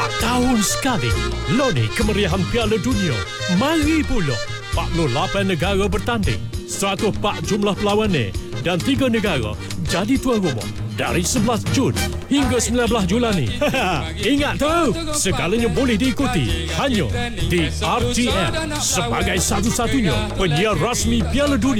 Tahun sekali, Loni kemeriahan Piala Dunia. Mari pula. 48 negara bertanding, 104 jumlah perlawanan dan 3 negara jadi tuan rumah dari 11 Jun hingga 19 Julani. Ingat tu, segalanya boleh diikuti hanya di RTM sebagai satu-satunya penyiar rasmi Piala Dunia.